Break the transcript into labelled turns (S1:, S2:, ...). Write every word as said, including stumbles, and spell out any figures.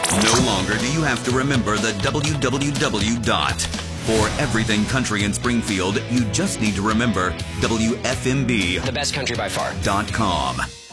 S1: No longer do you have to remember the W W W dot. For everything country in Springfield, you just need to remember W F M B.
S2: The best country by far.
S1: Dot com.